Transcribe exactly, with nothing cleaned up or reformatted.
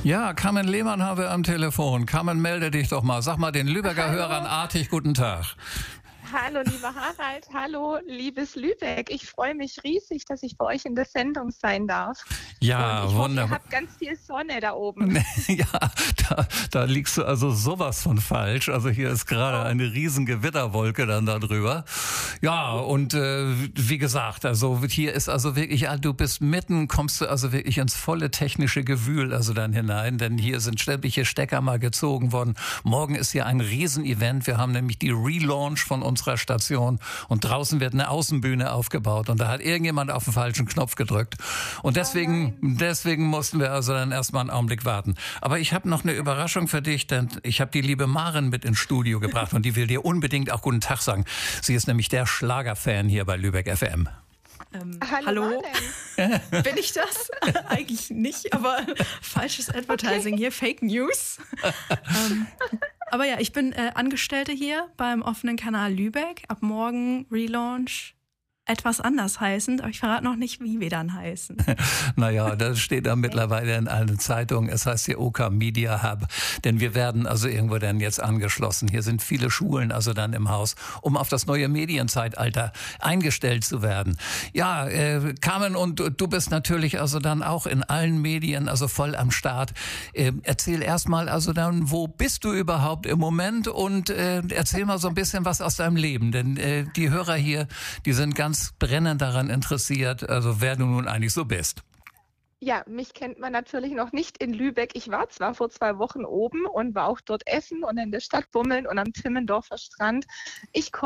Ja, Carmen Lehmann haben wir am Telefon. Carmen, melde dich doch mal. Sag mal den Lübecker Hallo. Hörern artig guten Tag. Hallo, lieber Harald. Hallo, liebes Lübeck. Ich freue mich riesig, dass ich bei euch in der Sendung sein darf. Ja, Und ich hoffe, wunderbar. ihr habt ganz viel Sonne da oben. Ja, da, da liegst du also sowas von falsch. Also hier ist gerade Oh. eine riesen Gewitterwolke dann da drüber. Ja, und äh, wie gesagt, also hier ist also wirklich, ja, du bist mitten, kommst du also wirklich ins volle technische Gewühl also dann hinein, denn hier sind sämtliche Stecker mal gezogen worden. Morgen ist hier ein Riesenevent. Wir haben nämlich die Relaunch von unserer Station und draußen wird eine Außenbühne aufgebaut und da hat irgendjemand auf den falschen Knopf gedrückt. Und deswegen, Oh deswegen mussten wir also dann erstmal einen Augenblick warten. Aber ich habe noch eine Überraschung für dich, denn ich habe die liebe Maren mit ins Studio gebracht und die will dir unbedingt auch guten Tag sagen. Sie ist nämlich der Schlagerfan hier bei Lübeck F M. Ähm, Hallo, hallo? Bin ich das? Eigentlich nicht, aber falsches Advertising hier, Fake News. ähm, aber ja, ich bin äh, Angestellte hier beim offenen Kanal Lübeck. Ab morgen Relaunch. Etwas anders heißend, aber ich verrate noch nicht, wie wir dann heißen. Naja, das steht da mittlerweile in allen Zeitungen. Es heißt hier O K Media Hub. Denn wir werden also irgendwo dann jetzt angeschlossen. Hier sind viele Schulen also dann im Haus, um auf das neue Medienzeitalter eingestellt zu werden. Ja, äh, Carmen, und du bist natürlich also dann auch in allen Medien also voll am Start. Äh, erzähl erst mal also dann, wo bist du überhaupt im Moment? Und äh, erzähl mal so ein bisschen was aus deinem Leben. Denn äh, die Hörer hier, die sind ganz brennend daran interessiert, also wer du nun eigentlich so bist. Ja, mich kennt man natürlich noch nicht in Lübeck. Ich war zwar vor zwei Wochen oben und war auch dort essen und in der Stadt bummeln und am Timmendorfer Strand. Ich komme